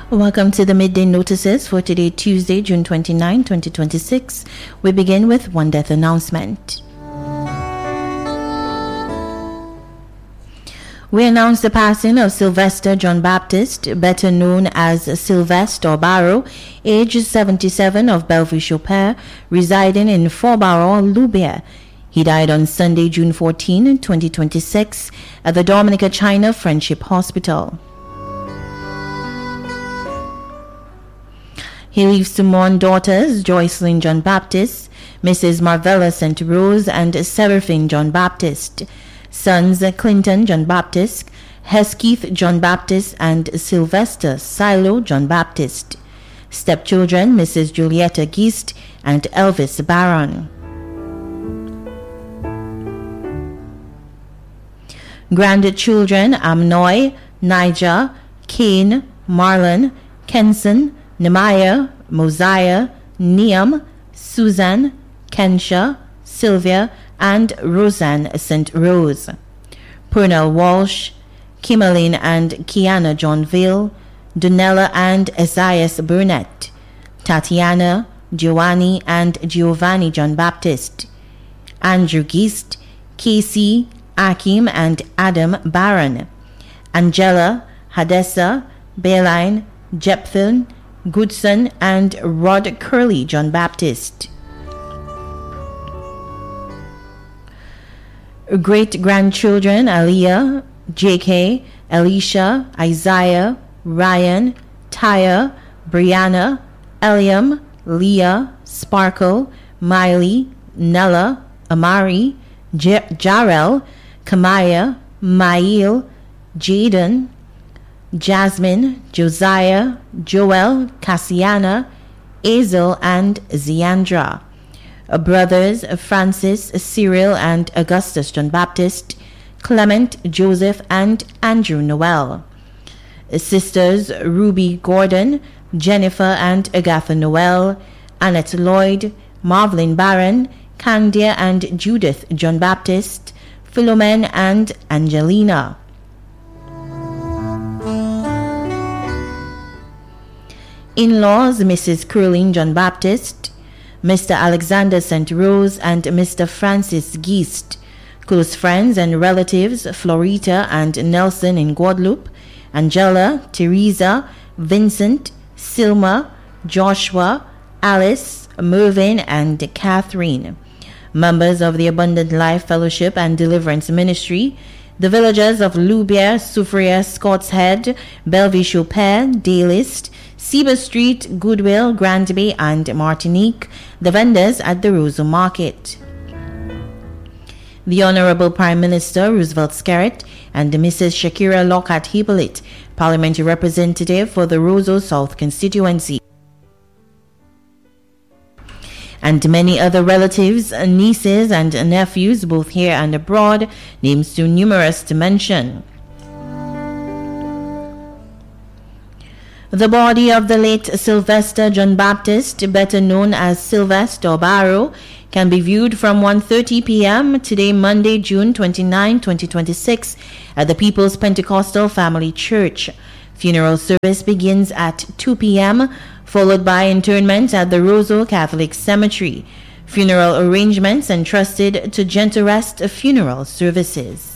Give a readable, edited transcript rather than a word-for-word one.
Welcome to the midday notices for today, Tuesday, June 29, 2026. We begin with one death announcement. We announce the passing of Sylvester John Baptist, better known as Sylvester Barrow, age 77, of Bellevue-Chopin, residing in Fort-Barron, Loubier. He died on Sunday, June 14, 2026, at the Dominica China Friendship Hospital. He leaves to mourn daughters Joycelyn John Baptist, Mrs. Marvella St. Rose, and Seraphine John Baptist, sons Clinton John Baptist, Hesketh John Baptist, and Sylvester Silo John Baptist, stepchildren Mrs. Julietta Geist and Elvis Barron. Grandchildren Amnoy, Niger, Cain, Marlon, Kenson, Nehemiah, Mosiah, Neam, Susan, Kensha, Sylvia, and Roseanne St. Rose. Purnell Walsh, Kimberlyn and Kiana Johnville, Donella and Esaias Burnett, Tatiana, Giovanni and Giovanni John Baptist, Andrew Geist, Casey, Akim and Adam Barron, Angela, Hadessa, Bailine, Jepthon, Goodson, and Rod Curley John Baptist. Great-grandchildren Aliyah, J.K., Alicia, Isaiah, Ryan, Tyre, Brianna, Eliam, Leah, Sparkle, Miley, Nella, Amari, Jarrell, Kamaya, Mail, Jaden, Jasmine, Josiah, Joel, Cassiana, Azel, and Ziandra. Brothers Francis, Cyril, and Augustus John Baptist, Clement, Joseph, and Andrew Noel. Sisters Ruby Gordon, Jennifer and Agatha Noel, Annette Lloyd, Marvelyn Barron, Candia and Judith John Baptist, Philomen and Angelina. In-laws Mrs. Curling John Baptist, Mr. Alexander St. Rose, and Mr. Francis Geist. Close friends and relatives Florita and Nelson in Guadeloupe, Angela, Teresa, Vincent, Silma, Joshua, Alice, Mervyn, and Catherine. Members of the Abundant Life Fellowship and Deliverance Ministry, the villagers of Loubier, Soufriere, Scots Head, Bellevue-Chopin, Daylist, Seba Street, Goodwill, Granby, and Martinique, the vendors at the Roseau Market. The Honorable Prime Minister Roosevelt Skerrit and Mrs. Shakira Lockhart Hippolyte, Parliamentary Representative for the Roseau South constituency, and many other relatives, nieces, and nephews, both here and abroad, names too numerous to mention. The body of the late Sylvester John Baptist, better known as Sylvester Barrow, can be viewed from 1:30 p.m. today, Monday, June 29, 2026, at the People's Pentecostal Family Church. Funeral service begins at 2 p.m., followed by interment at the Roseau Catholic Cemetery. Funeral arrangements entrusted to Gentle Rest Funeral Services.